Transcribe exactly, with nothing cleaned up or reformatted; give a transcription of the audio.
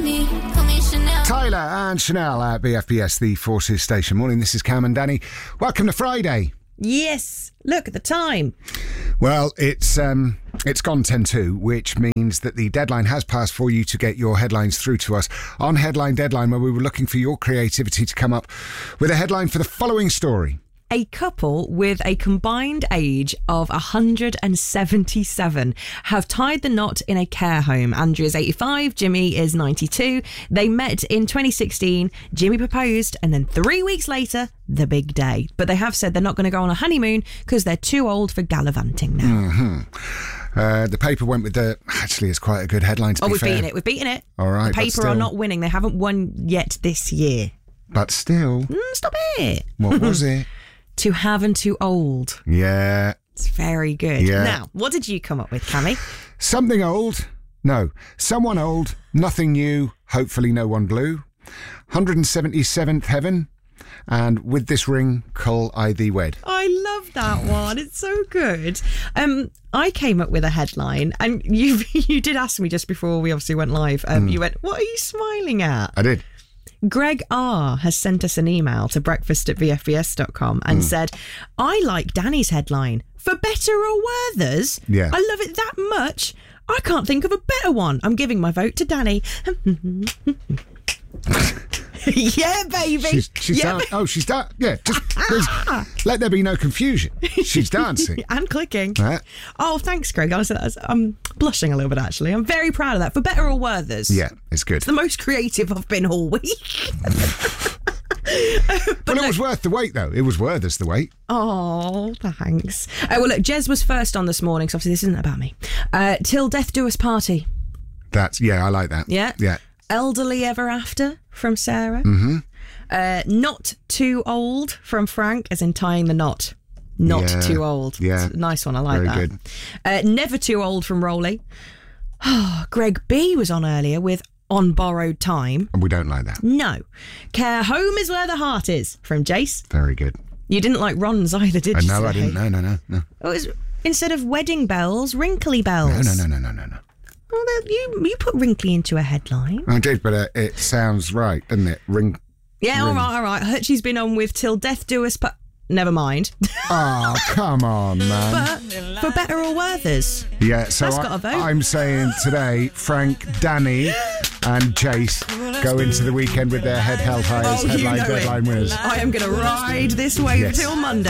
me, call me Chanel. Tyler and Chanel at B F B S, the Forces Station. Morning, this is Cam and Danny. Welcome to Friday. Yes, look at the time. Well, it's um, it's gone ten to, which means that the deadline has passed for you to get your headlines through to us on Headline Deadline, where we were looking for your creativity to come up with a headline for the following story. A couple with a combined age of one hundred seventy-seven have tied the knot in a care home. Andrew is eighty-five, Jimmy is ninety-two. They met in twenty sixteen. Jimmy proposed, and then three weeks later, the big day. But they have said they're not going to go on a honeymoon because they're too old for gallivanting now. Mm-hmm. Uh, the paper went with the... Actually, it's quite a good headline, to oh, be we've fair. beaten it. We've beaten it. All right, The paper but still, are not winning. They haven't won yet this year. But still... Mm, stop it. What was it? To have and too old. Yeah. It's very good. Yeah. Now, what did you come up with, Cammy? Something old. No. Someone old. Nothing new. Hopefully no one blue. one hundred seventy-seventh heaven. And with this ring, cull I thee wed. I love that one. It's so good. Um, I came up with a headline, and you you did ask me just before we obviously went live. Um, mm. You went, what are you smiling at? I did. Greg R has sent us an email to breakfast at v f b s dot com and mm. said, I like Danny's headline. For better or worthers? Yeah. I love it that much. I can't think of a better one. I'm giving my vote to Danny. Yeah, baby. She's, she's yeah, down. Oh, she's done. Yeah, just let there be no confusion. She's dancing and clicking. Uh, oh, thanks, Greg. Honestly, that's, I'm blushing a little bit. Actually, I'm very proud of that. For better or worthers. Yeah, it's good. It's the most creative I've been all week. but well, look, it was worth the wait, though. It was worth us the wait. Oh, thanks. Uh, well, look, Jez was first on this morning, so obviously this isn't about me. Uh, Till Death Do Us Party. That's yeah, I like that. Yeah, yeah. Elderly Ever After from Sarah. Mm-hmm. Uh, Not Too Old from Frank, as in tying the knot. Not yeah, too old. Yeah, it's a nice one. I like very that. Good. Uh, Never Too Old from Rolly. Oh, Greg B was on earlier with On Borrowed Time. And we don't like that. No. Care Home is Where the Heart Is from Jace. Very good. You didn't like Ron's either, did uh, you? No, say? I didn't. No, no, no, no. It was instead of wedding bells, wrinkly bells. No, no, no, no, no, no, no. Well, you you put wrinkly into a headline. I did, but uh, it sounds right, doesn't it? Ring. Yeah, ring. all right, all right. Hutchie's been on with Till Death Do Us, but never mind. Oh, come on, man. But for better or worthers. Yeah, so That's I, got a vote. I'm saying today, Frank, Danny and Jace go into the weekend with their head held high as oh, headline you know deadline it. winners. I am going to ride this wave yes. till Monday.